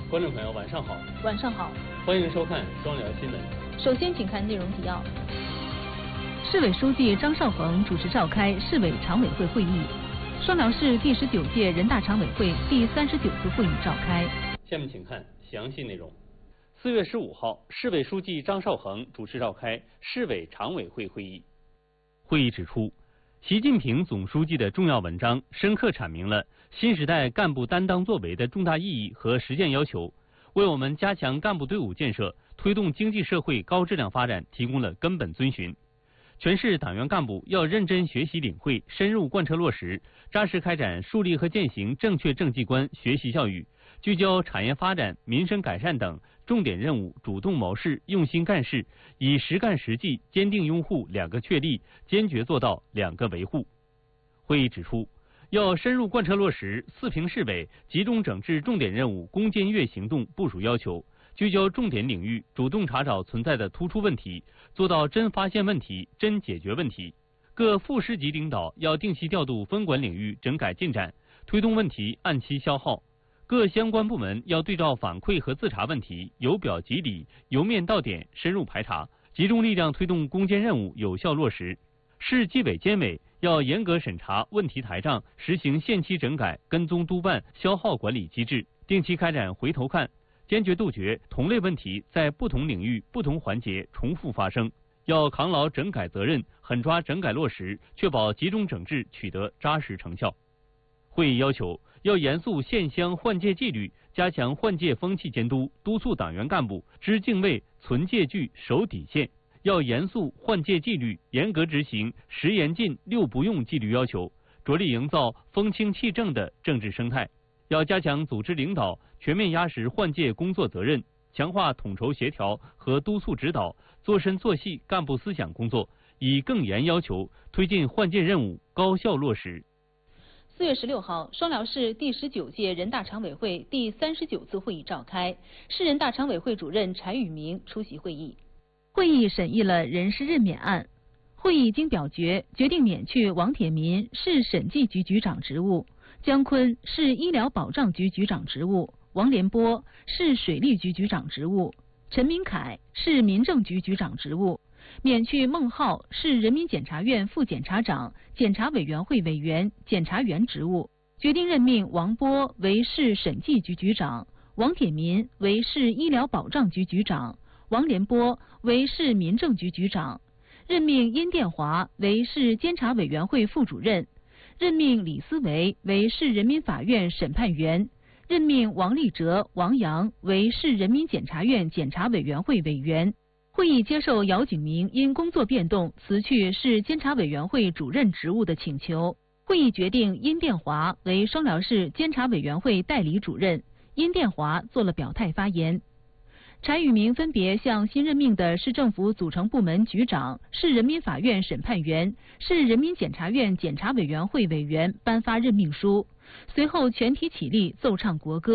观众朋友，晚上好。 晚上好， 欢迎收看双聊新闻。 首先，请看内容提要。 市委书记张少恒主持召开市委常委会会议，双辽市第19届人大常委会第39次会议召开。 下面请看详细内容。4月15号，市委书记张少恒主持召开市委常委会会议。会议指出，习近平总书记的重要文章深刻阐明了新时代干部担当作为的重大意义和实践要求，为我们加强干部队伍建设、推动经济社会高质量发展提供了根本遵循。全市党员干部要认真学习领会，深入贯彻落实，扎实开展树立和践行正确政绩观学习教育，聚焦产业发展、民生改善等重点任务，主动谋事，用心干事，以实干实际、坚定拥护2个确立，坚决做到2个维护。会议指出，要深入贯彻落实4平市委集中整治重点任务攻坚月行动部署要求，聚焦重点领域，主动查找存在的突出问题，做到真发现问题、真解决问题。各副市级领导要定期调度分管领域整改进展，推动问题按期消耗。各相关部门要对照反馈和自查问题，由表及里，由面到点，深入排查，集中力量推动攻坚任务有效落实。市纪委监委要严格审查问题台账，实行限期整改、跟踪督办、消耗管理机制，定期开展回头看，坚决杜绝同类问题在不同领域、不同环节重复发生。要扛牢整改责任，狠抓整改落实，确保集中整治取得扎实成效。会议要求，要严肃县乡换届纪律，加强换届风气监督，督促党员干部知敬畏、存戒惧、守底线。要严肃换届纪律，严格执行10严禁6不用纪律要求，着力营造风清气正的政治生态。要加强组织领导，全面压实换届工作责任，强化统筹协调和督促指导，做深做细干部思想工作，以更严要求推进换届任务高效落实。 4月16号，双辽市第19届人大常委会第39次会议召开，市人大常委会主任柴宇明出席会议。 会议审议了人事任免案。会议经表决，决定免去王铁民市审计局局长职务，姜昆市医疗保障局局长职务，王连波市水利局局长职务，陈明凯市民政局局长职务，免去孟浩市人民检察院副检察长、检察委员会委员、检察员职务，决定任命王波为市审计局局长，王铁民为市医疗保障局局长，王连波为市民政局局长，任命殷殿华为市监察委员会副主任，任命李思维为市人民法院审判员，任命王立哲、王阳为市人民检察院检察委员会委员。会议接受姚景明因工作变动辞去市监察委员会主任职务的请求。会议决定殷殿华为双辽市监察委员会代理主任。殷殿华做了表态发言。柴宇明分别向新任命的市政府组成部门局长、市人民法院审判员、市人民检察院检察委员会委员颁发任命书，随后全体起立奏唱国歌。